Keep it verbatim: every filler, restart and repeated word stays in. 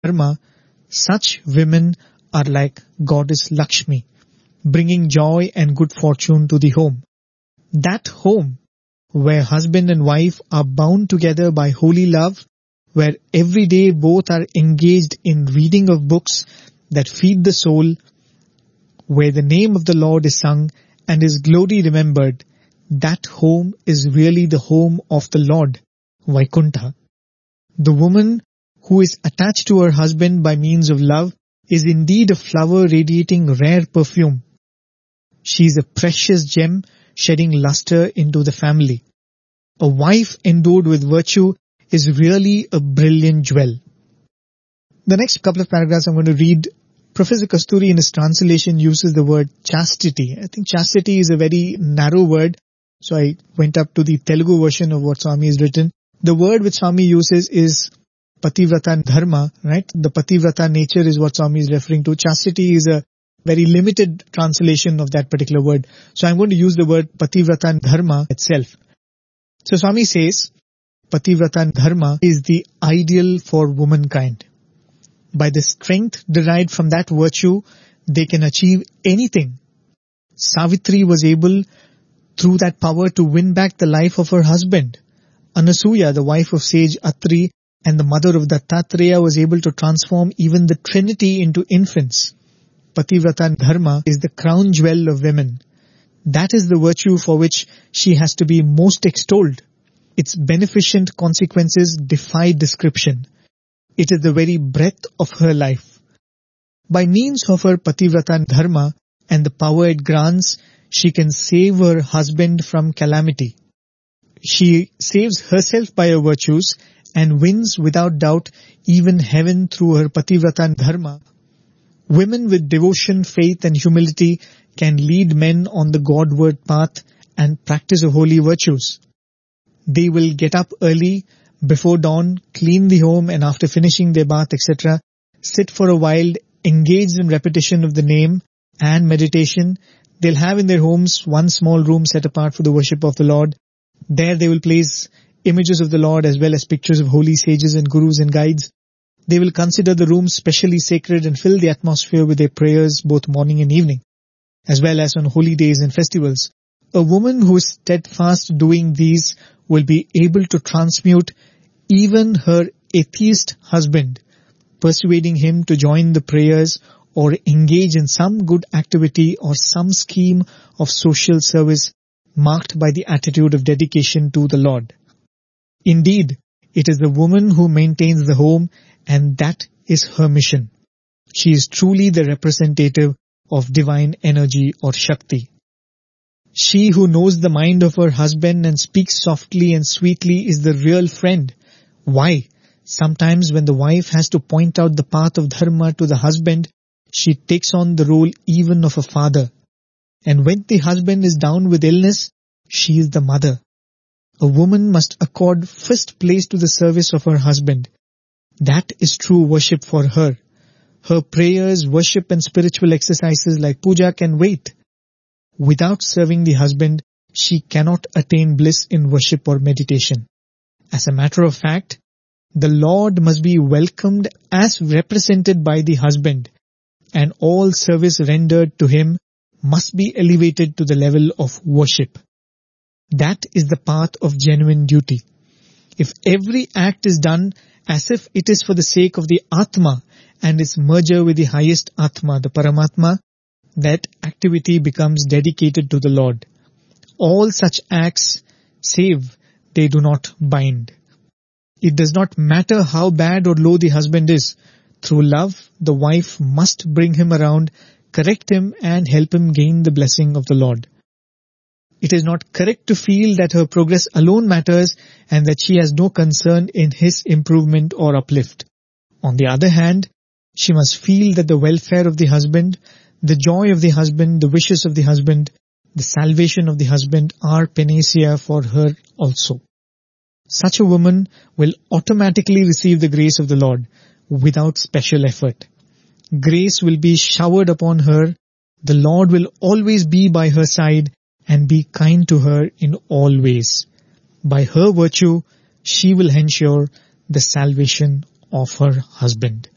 Dharma, such women are like Goddess Lakshmi, bringing joy and good fortune to the home. That home, where husband and wife are bound together by holy love, where every day both are engaged in reading of books that feed the soul, where the name of the Lord is sung and His glory remembered, that home is really the home of the Lord, Vaikuntha. The woman who is attached to her husband by means of love is indeed a flower radiating rare perfume. She is a precious gem shedding luster into the family. A wife endowed with virtue is really a brilliant jewel. The next couple of paragraphs I'm going to read, Professor Kasturi in his translation uses the word chastity. I think chastity is a very narrow word, so I went up to the Telugu version of what Swami has written. The word which Swami uses is Pativrata Dharma, right? The Pativrata nature is what Swami is referring to. Chastity is a very limited translation of that particular word. So I'm going to use the word Pativrata Dharma itself. So Swami says, Pativrata Dharma is the ideal for womankind. By the strength derived from that virtue, they can achieve anything. Savitri was able, through that power, to win back the life of her husband. Anasuya, the wife of sage Atri and the mother of Dattatreya, was able to transform even the Trinity into infants. Pativrata Dharma is the crown jewel of women. That is the virtue for which she has to be most extolled. Its beneficent consequences defy description. It is the very breath of her life. By means of her Pativrata Dharma and the power it grants, she can save her husband from calamity. She saves herself by her virtues and wins without doubt even heaven through her Pativrata Dharma. Women with devotion, faith and humility can lead men on the Godward path and practice of holy virtues. They will get up early, before dawn, clean the home, and after finishing their bath, et cetera, sit for a while, engaged in repetition of the name and meditation. They'll have in their homes one small room set apart for the worship of the Lord. There they will place images of the Lord as well as pictures of holy sages and gurus and guides. They will consider the room specially sacred and fill the atmosphere with their prayers both morning and evening, as well as on holy days and festivals. A woman who is steadfast doing these will be able to transmute even her atheist husband, persuading him to join the prayers or engage in some good activity or some scheme of social service marked by the attitude of dedication to the Lord. Indeed, it is the woman who maintains the home, and that is her mission. She is truly the representative of divine energy or Shakti. She who knows the mind of her husband and speaks softly and sweetly is the real friend. Why? Sometimes when the wife has to point out the path of dharma to the husband, she takes on the role even of a father. And when the husband is down with illness, she is the mother. A woman must accord first place to the service of her husband. That is true worship for her. Her prayers, worship and spiritual exercises like puja can wait. Without serving the husband, she cannot attain bliss in worship or meditation. As a matter of fact, the Lord must be welcomed as represented by the husband, and all service rendered to him must be elevated to the level of worship. That is the path of genuine duty. If every act is done as if it is for the sake of the Atma and its merger with the highest Atma, the Paramatma, that activity becomes dedicated to the Lord. All such acts save, they do not bind. It does not matter how bad or low the husband is. Through love, the wife must bring him around, correct him and help him gain the blessing of the Lord. It is not correct to feel that her progress alone matters and that she has no concern in his improvement or uplift. On the other hand, she must feel that the welfare of the husband, the joy of the husband, the wishes of the husband, the salvation of the husband are panacea for her also. Such a woman will automatically receive the grace of the Lord without special effort. Grace will be showered upon her. The Lord will always be by her side and be kind to her in all ways. By her virtue, she will ensure the salvation of her husband.